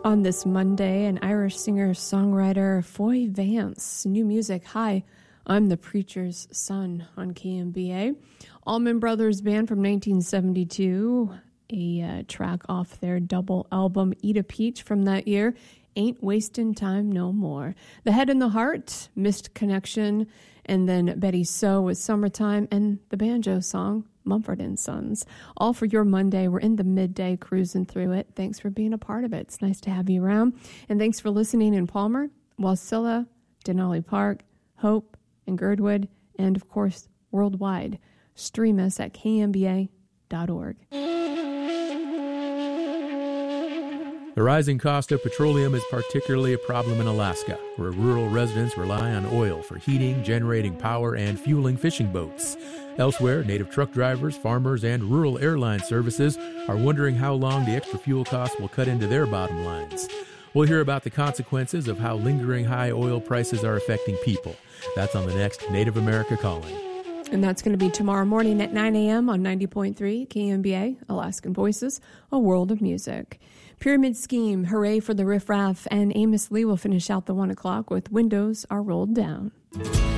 On this Monday, an Irish singer-songwriter, Foy Vance. New music, Hi, I'm the Preacher's Son on KMBA. Allman Brothers Band from 1972, a track off their double album, Eat a Peach from that year, Ain't Wastin' Time No More. The Head and the Heart, Missed Connection, and then Betty So with Summertime, and the banjo song, Mumford & Sons. All for your Monday. We're in the midday cruising through it. Thanks for being a part of it. It's nice to have you around. And thanks for listening in Palmer, Wasilla, Denali Park, Hope, and Girdwood, and of course, worldwide. Stream us at kmba.org. The rising cost of petroleum is particularly a problem in Alaska, where rural residents rely on oil for heating, generating power, and fueling fishing boats. Elsewhere, native truck drivers, farmers, and rural airline services are wondering how long the extra fuel costs will cut into their bottom lines. We'll hear about the consequences of how lingering high oil prices are affecting people. That's on the next Native America Calling. And that's going to be tomorrow morning at 9 a.m. on 90.3 KMBA, Alaskan Voices, a world of music. Pyramid Scheme, Hooray for the Riff Raff, and Amos Lee will finish out the 1 o'clock with Windows Are Rolled Down.